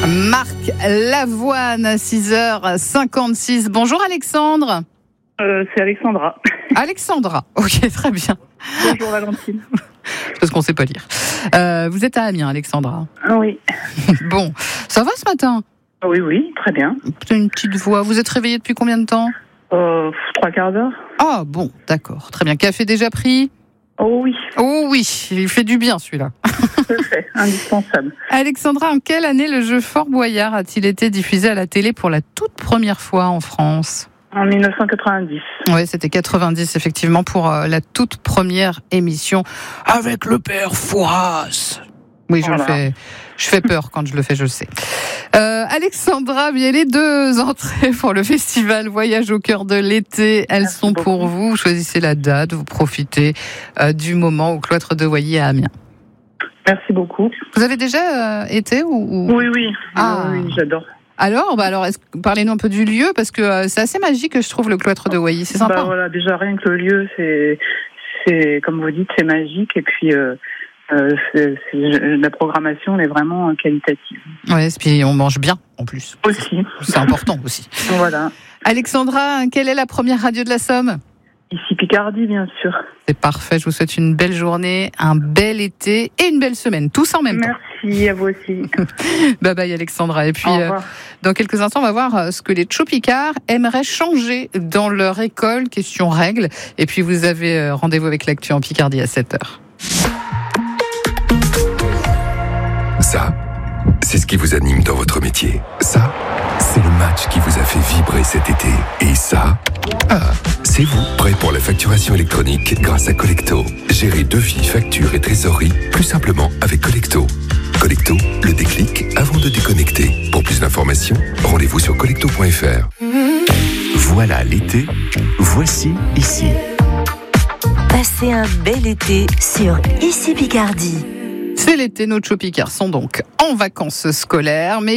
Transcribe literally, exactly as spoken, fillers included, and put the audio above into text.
Marc Lavoine à six heures cinquante-six. Bonjour Alexandre. Euh, c'est Alexandra. Alexandra, ok, très bien. Bonjour Valentine. Parce qu'on ne sait pas lire. Euh, vous êtes à Amiens, Alexandra. Oui. Bon, ça va ce matin? Oui, oui, très bien. C'est une petite voix. Vous êtes réveillée depuis combien de temps? Euh, trois quarts d'heure. Ah bon, d'accord, très bien. Café déjà pris? Oh oui. Oh oui, il fait du bien celui-là. Tout à fait, indispensable. Alexandra, en quelle année le jeu Fort Boyard a-t-il été diffusé à la télé pour la toute première fois en France? En dix-neuf cent quatre-vingt-dix. Oui, c'était quatre-vingt-dix, effectivement, pour euh, la toute première émission avec le père Fouras. Oui, je Voilà. le fais. Je fais peur quand je le fais, je le sais. Euh, Alexandra, bien les deux entrées pour le festival Voyage au cœur de l'été, elles Merci sont beaucoup. pour vous. Vous choisissez la date, vous profitez euh, du moment au cloître de Voyer à Amiens. Merci beaucoup. Vous avez déjà euh, été ou, ou... Oui, oui. Ah. Oui, oui, j'adore. Alors, bah alors, est-ce que- parlez-nous un peu du lieu, parce que euh, c'est assez magique, je trouve, le cloître de Voyer. C'est sympa. Bah voilà, déjà rien que le lieu, c'est, c'est comme vous dites, c'est magique. Et puis, euh, euh, c'est, c'est- la programmation elle est vraiment qualitative. Ouais, et puis on mange bien, en plus. Aussi. C'est important aussi. Voilà. Alexandra, quelle est la première radio de la Somme? Ici Picardie, bien sûr. C'est parfait, je vous souhaite une belle journée, un bel été et une belle semaine, tous en même temps. Merci à vous aussi. Bye bye Alexandra. Et puis, Au euh, revoir. dans quelques instants, on va voir euh, ce que les Tchopicards aimeraient changer dans leur école, question règles. Et puis, vous avez euh, rendez-vous avec l'actu en Picardie à sept heures. Ça, c'est ce qui vous anime dans votre métier. Ça, c'est le match qui vous a fait vibrer cet été. Et ça, ah, c'est vous, prêt pour la facturation électronique grâce à Collecto. Gérez devis, factures et trésorerie plus simplement avec Collecto. Collecto, le déclic avant de déconnecter. Pour plus d'informations, rendez-vous sur collecto point f r. Voilà l'été, voici ici. Passez un bel été sur Ici Picardie. C'est l'été, nos Tchopicards sont donc en vacances scolaires, mais